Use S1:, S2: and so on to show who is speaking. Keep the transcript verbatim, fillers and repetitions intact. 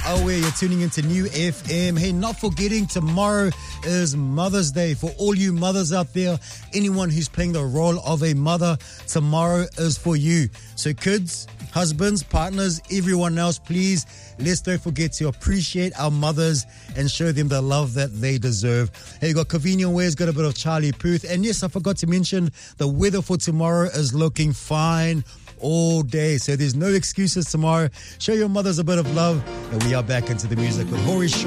S1: Awe, you're tuning into New F M. Hey, not forgetting tomorrow is Mother's Day. For all you mothers out there, anyone who's playing the role of a mother, tomorrow is for you. So kids, husbands, partners, everyone else, please, let's don't forget to appreciate our mothers and show them the love that they deserve. Hey, you got Convenient Ware's got a bit of Charlie Puth. And yes, I forgot to mention the weather for tomorrow is looking fine all day. So there's no excuses tomorrow. Show your mothers a bit of love. And we are back into the music with Hori Shaw.